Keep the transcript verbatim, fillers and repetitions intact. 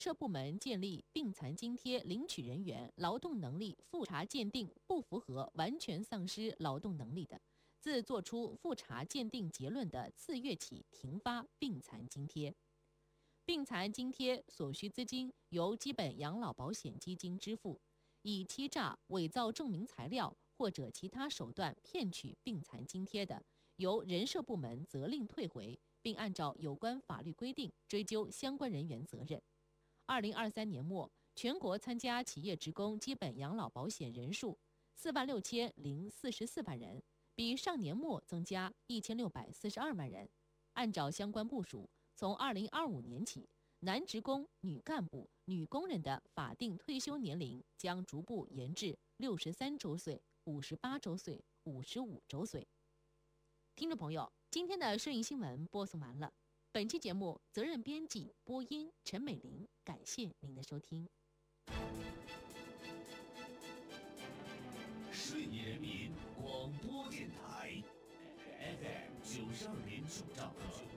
社部门建立病残津贴领取人员劳动能力复查鉴定不符合完全丧失劳动能力的，自作出复查鉴定结论的次月起停发病残津贴。病残津贴所需资金由基本养老保险基金支付，以欺诈、伪造证明材料或者其他手段骗取病残津贴的，由人社部门责令退回，并按照有关法律规定追究相关人员责任。二零二三年末，全国参加企业职工基本养老保险人数四万六千零四十四万人，比上年末增加一千六百四十二万人。按照相关部署，从二零二五年起，男职工、女干部、女工人的法定退休年龄将逐步延至六十三周岁、五十八周岁、五十五周岁。听众朋友，今天的顺义新闻播送完了。本期节目责任编辑播音陈美玲，感谢您的收听。 顺义人民广播电台 F M 九十二点九兆赫。